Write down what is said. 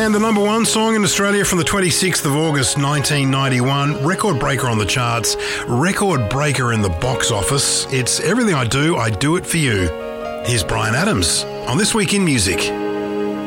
And the number one song in Australia from the 26th of August 1991, record breaker on the charts, record breaker in the box office. It's Everything I Do It For You. Here's Bryan Adams on This Week in Music.